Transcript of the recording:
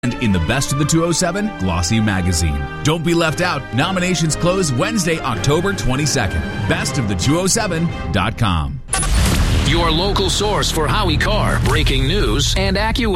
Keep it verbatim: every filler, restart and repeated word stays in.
And in the Best of the two oh seven Glossy Magazine. Don't be left out. Nominations close Wednesday, October twenty-second. best of the two oh seven dot com. Your local source for Howie Carr, breaking news, and AccuWeather.